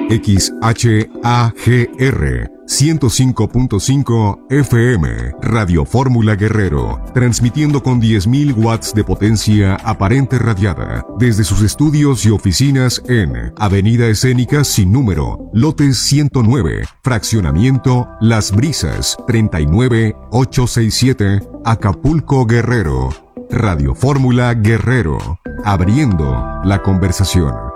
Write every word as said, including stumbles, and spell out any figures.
X H A G R ciento cinco punto cinco F M, Radio Fórmula Guerrero, transmitiendo con diez mil watts de potencia aparente radiada, desde sus estudios y oficinas en Avenida Escénica Sin Número, lote ciento nueve, fraccionamiento Las Brisas, treinta y nueve ochocientos sesenta y siete, Acapulco, Guerrero. Radio Fórmula Guerrero, abriendo la conversación.